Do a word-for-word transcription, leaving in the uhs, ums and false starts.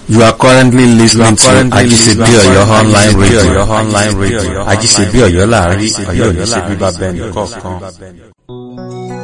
You are currently listening to Ajisebi Oyo online radio. online radio. Ajisebi Oyo láàrin Ọ̀yọ́ ní ṣe bíbá bẹ́ẹ̀ nìkọ̀ọ̀kan.